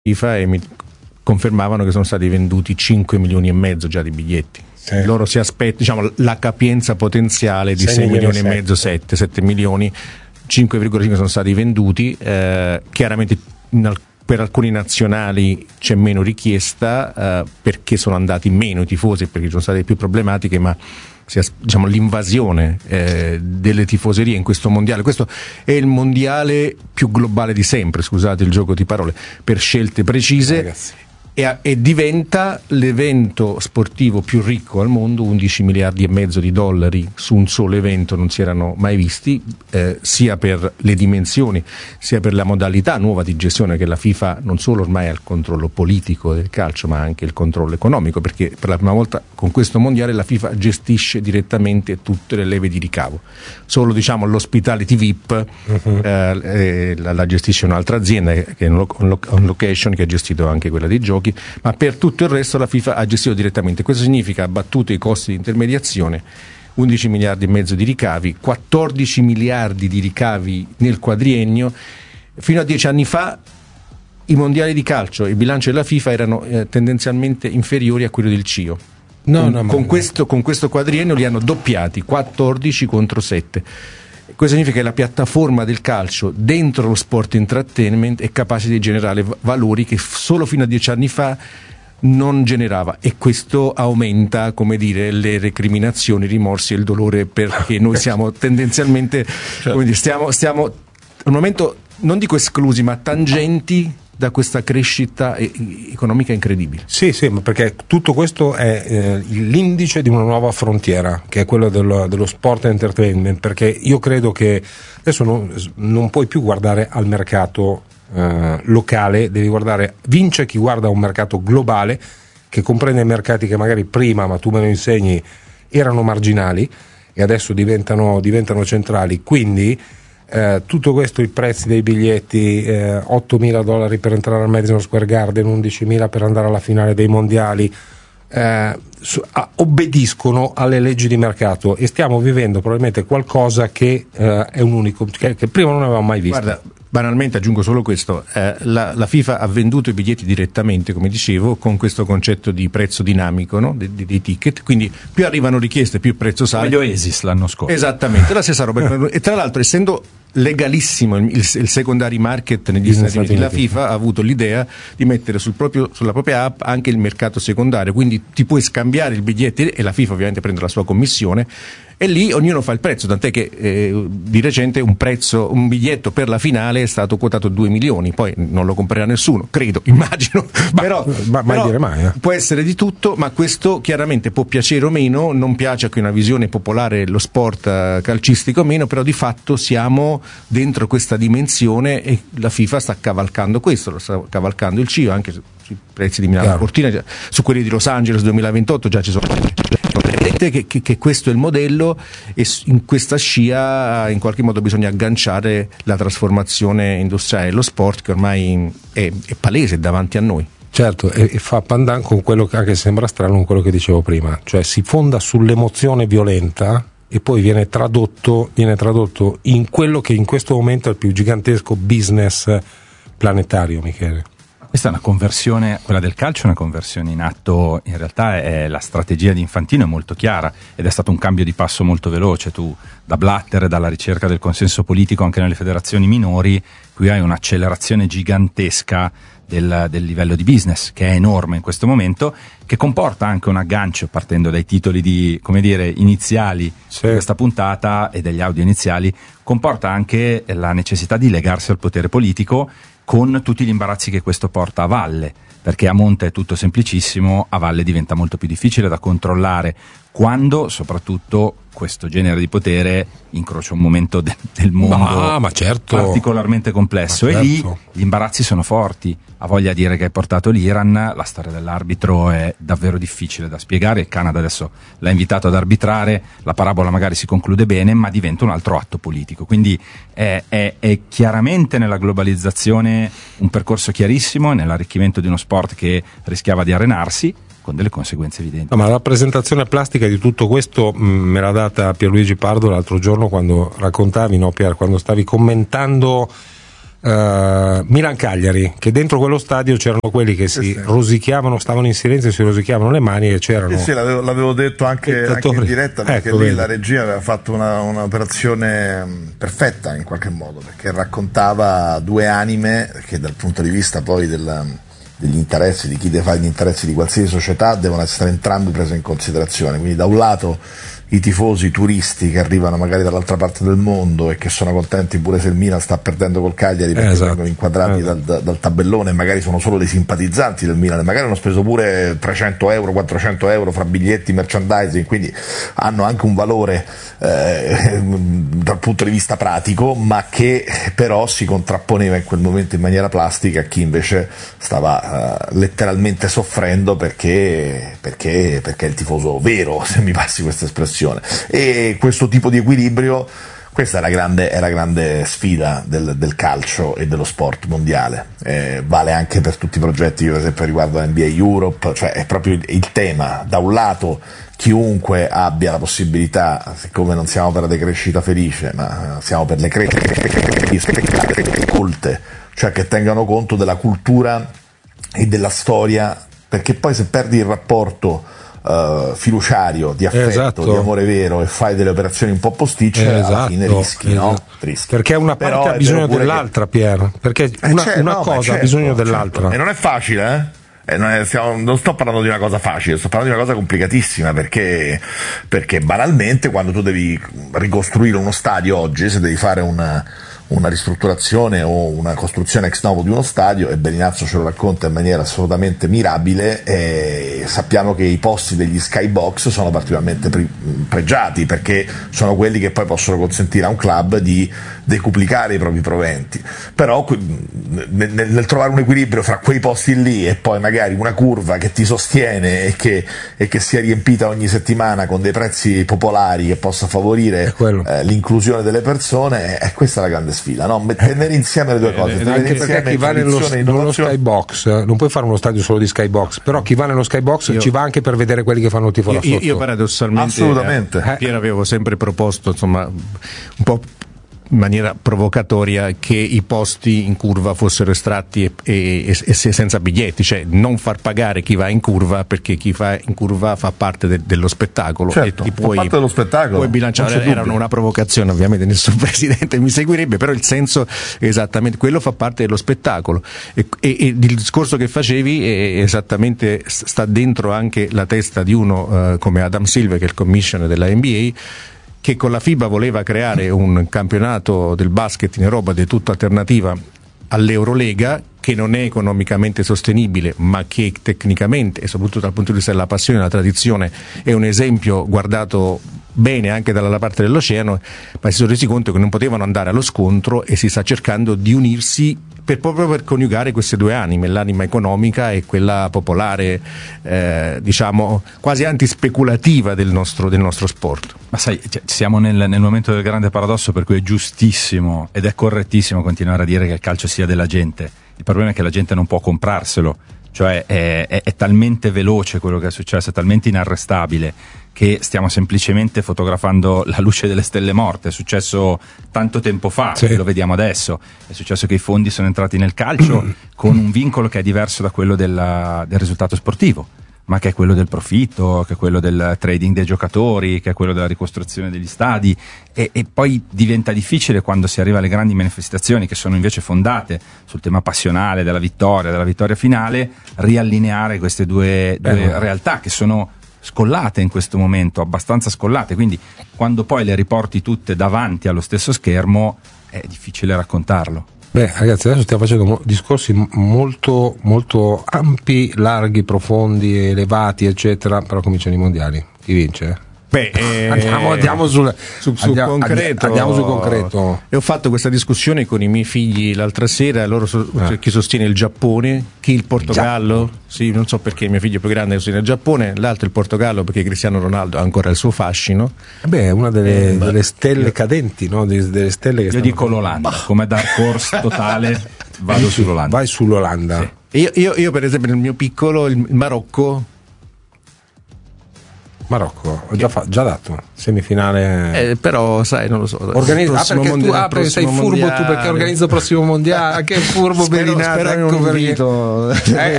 FIFA e mi confermavano che sono stati venduti 5 milioni e mezzo già di biglietti. Sì. Loro si aspettano, diciamo, la capienza potenziale di 6 milioni e mezzo, 7 milioni, 5,5 sono stati venduti. Chiaramente per alcuni nazionali c'è meno richiesta perché sono andati meno i tifosi, perché ci sono state più problematiche, ma diciamo, l'invasione delle tifoserie in questo mondiale. Questo è il mondiale più globale di sempre, scusate il gioco di parole, per scelte precise. E diventa l'evento sportivo più ricco al mondo, 11 miliardi e mezzo di dollari su un solo evento non si erano mai visti, sia per le dimensioni sia per la modalità nuova di gestione che la FIFA non solo ormai ha il controllo politico del calcio ma anche il controllo economico, perché per la prima volta con questo mondiale la FIFA gestisce direttamente tutte le leve di ricavo. Solo diciamo l'hospitality VIP la gestisce un'altra azienda che è On Location, che ha gestito anche quella dei giochi, ma per tutto il resto la FIFA ha gestito direttamente. Questo significa abbattuto i costi di intermediazione, 11 miliardi e mezzo di ricavi, 14 miliardi di ricavi nel quadriennio. Fino a 10 anni fa i mondiali di calcio, il bilancio della FIFA erano tendenzialmente inferiori a quello del CIO. Con questo quadriennio li hanno doppiati, 14 contro 7. Questo significa che la piattaforma del calcio dentro lo sport entertainment è capace di generare valori che solo fino a 10 anni fa non generava, e questo aumenta, come dire, le recriminazioni, i rimorsi e il dolore, perché noi siamo tendenzialmente, come dire, stiamo al momento, non dico esclusi, ma tangenti da questa crescita economica incredibile. Sì, ma perché tutto questo è l'indice di una nuova frontiera, che è quella dello sport entertainment, perché io credo che adesso non puoi più guardare al mercato locale, devi guardare, vince chi guarda un mercato globale che comprende mercati che magari prima, ma tu me lo insegni, erano marginali e adesso diventano centrali. Quindi tutto questo, i prezzi dei biglietti, $8.000 per entrare al Madison Square Garden, 11.000 per andare alla finale dei mondiali, obbediscono alle leggi di mercato, e stiamo vivendo probabilmente qualcosa che è un unico, che prima non avevamo mai visto. Guarda, banalmente aggiungo solo questo, la FIFA ha venduto i biglietti direttamente, come dicevo, con questo concetto di prezzo dinamico, no? dei ticket, quindi più arrivano richieste più il prezzo sale. Meglio Esis l'anno scorso. Esattamente, la stessa roba. E tra l'altro, essendo legalissimo il secondary market negli Stati Uniti, la FIFA ha avuto l'idea di mettere sulla propria app anche il mercato secondario, quindi ti puoi scambiare il biglietto e la FIFA ovviamente prende la sua commissione e lì ognuno fa il prezzo, tant'è che di recente un biglietto per la finale è stato quotato 2 milioni, poi non lo comprerà nessuno, credo, immagino, però mai dire mai, può essere di tutto, ma questo chiaramente può piacere o meno, non piace a chi ha una visione popolare lo sport calcistico o meno, però di fatto siamo dentro questa dimensione e la FIFA sta cavalcando questo, lo sta cavalcando il CIO anche sui prezzi di Milano Cortina, su quelli di Los Angeles 2028 già ci sono. Vedete che questo è il modello, e in questa scia in qualche modo bisogna agganciare la trasformazione industriale dello sport, che ormai è palese davanti a noi. Certo, e fa pandan con quello che anche sembra strano, con quello che dicevo prima, cioè si fonda sull'emozione violenta e poi viene tradotto in quello che in questo momento è il più gigantesco business planetario, Michele. Questa è una conversione, quella del calcio è una conversione in atto, in realtà è la strategia di Infantino, è molto chiara ed è stato un cambio di passo molto veloce. Tu da Blatter, dalla ricerca del consenso politico anche nelle federazioni minori, qui hai un'accelerazione gigantesca del livello di business, che è enorme in questo momento, che comporta anche un aggancio, partendo dai titoli iniziali di questa puntata e degli audio iniziali, comporta anche la necessità di legarsi al potere politico, con tutti gli imbarazzi che questo porta a valle, perché a monte è tutto semplicissimo, a valle diventa molto più difficile da controllare, quando soprattutto questo genere di potere incrocia un momento del mondo particolarmente complesso, e lì gli imbarazzi sono forti. Ha voglia di dire che hai portato l'Iran, la storia dell'arbitro è davvero difficile da spiegare, il Canada adesso l'ha invitato ad arbitrare, la parabola magari si conclude bene, ma diventa un altro atto politico, quindi è chiaramente nella globalizzazione un percorso chiarissimo, nell'arricchimento di uno sport che rischiava di arenarsi, con delle conseguenze evidenti. No, ma la rappresentazione plastica di tutto questo me l'ha data Pierluigi Pardo l'altro giorno, quando raccontavi, no Pier, quando stavi commentando Milan-Cagliari, che dentro quello stadio c'erano quelli che si rosicchiavano, stavano in silenzio e si rosicchiavano le mani, e c'erano sì, l'avevo detto anche in diretta, perché lì la regia aveva fatto un'operazione perfetta in qualche modo, perché raccontava due anime che dal punto di vista poi degli interessi, di chi deve fare gli interessi di qualsiasi società, devono essere entrambi presi in considerazione. Quindi da un lato i tifosi turisti che arrivano magari dall'altra parte del mondo e che sono contenti pure se il Milan sta perdendo col Cagliari, perché vengono inquadrati dal tabellone, e magari sono solo dei simpatizzanti del Milan, e magari hanno speso pure 300 euro, 400 euro fra biglietti, merchandising, quindi hanno anche un valore dal punto di vista pratico, ma che però si contrapponeva in quel momento in maniera plastica a chi invece stava letteralmente soffrendo perché è il tifoso vero, se mi passi questa espressione. E questo tipo di equilibrio, questa è la grande sfida del calcio e dello sport mondiale. Vale anche per tutti i progetti che per esempio riguardano NBA Europe, cioè è proprio il tema. Da un lato chiunque abbia la possibilità, siccome non siamo per la decrescita felice, ma siamo per le crescite colte, cioè che tengano conto della cultura e della storia, perché poi se perdi il rapporto fiduciario, di affetto, di amore vero, e fai delle operazioni un po' posticce, alla fine rischi, no? Rischi. Perché una parte ha bisogno dell'altra, Pier, perché una cosa ha bisogno dell'altra. E non è facile, non sto parlando di una cosa facile, sto parlando di una cosa complicatissima, perché banalmente quando tu devi ricostruire uno stadio oggi, se devi fare una ristrutturazione o una costruzione ex novo di uno stadio, e Beninazzo ce lo racconta in maniera assolutamente mirabile, sappiamo che i posti degli skybox sono particolarmente pregiati, perché sono quelli che poi possono consentire a un club di decuplicare i propri proventi. Però nel trovare un equilibrio fra quei posti lì e poi magari una curva che ti sostiene e che sia riempita ogni settimana con dei prezzi popolari che possa favorire l'inclusione delle persone, questa è la grande sfida, no? Tenere insieme le due cose, anche perché chi va nello skybox, non puoi fare uno stadio solo di skybox, però chi va nello skybox ci va anche per vedere quelli che fanno il tifo là sotto. Io paradossalmente, assolutamente, Pier, avevo sempre proposto, insomma, un po' in maniera provocatoria, che i posti in curva fossero estratti e senza biglietti, cioè non far pagare chi va in curva, perché chi va in curva fa parte dello spettacolo. Certo, e poi, parte dello spettacolo. Puoi bilanciare, era una provocazione, ovviamente nessun presidente mi seguirebbe, però il senso è esattamente quello, fa parte dello spettacolo, e il discorso che facevi è esattamente, sta dentro anche la testa di uno come Adam Silver, che è il commissioner della NBA, che con la FIBA voleva creare un campionato del basket in Europa di tutta alternativa all'Eurolega, che non è economicamente sostenibile, ma che tecnicamente e soprattutto dal punto di vista della passione e della tradizione è un esempio guardato bene anche dalla parte dell'oceano, ma si sono resi conto che non potevano andare allo scontro, e si sta cercando di unirsi proprio per coniugare queste due anime, l'anima economica e quella popolare, diciamo quasi antispeculativa del nostro sport. Ma sai, siamo nel momento del grande paradosso, per cui è giustissimo ed è correttissimo continuare a dire che il calcio sia della gente. Il problema è che la gente non può comprarselo, cioè è talmente veloce quello che è successo, è talmente inarrestabile, che stiamo semplicemente fotografando la luce delle stelle morte. È successo tanto tempo fa, lo vediamo adesso. È successo che i fondi sono entrati nel calcio con un vincolo che è diverso da quello del risultato sportivo, ma che è quello del profitto, che è quello del trading dei giocatori, che è quello della ricostruzione degli stadi, e poi diventa difficile, quando si arriva alle grandi manifestazioni che sono invece fondate sul tema passionale della vittoria finale, riallineare queste due realtà che sono scollate in questo momento, abbastanza scollate, quindi quando poi le riporti tutte davanti allo stesso schermo è difficile raccontarlo. Beh, ragazzi, adesso stiamo facendo discorsi molto molto ampi, larghi, profondi, elevati, eccetera, però cominciano i mondiali. Chi vince? Andiamo sul concreto. Andiamo sul concreto. E ho fatto questa discussione con i miei figli l'altra sera, chi sostiene il Giappone, chi il Portogallo. Sì, non so perché il mio figlio più grande sostiene il Giappone, l'altro il Portogallo perché Cristiano Ronaldo ha ancora il suo fascino. Beh, è una delle stelle cadenti, no? Delle stelle che io dico l'Olanda, come dark horse totale, vado sull'Olanda. Vai sull'Olanda. Sì. Io per esempio nel mio piccolo il Marocco. Marocco, ho già dato semifinale. Però sai, non lo so. Perché sei furbo tu, perché organizza il prossimo mondiale. Che furbo Belinato, ecco perché.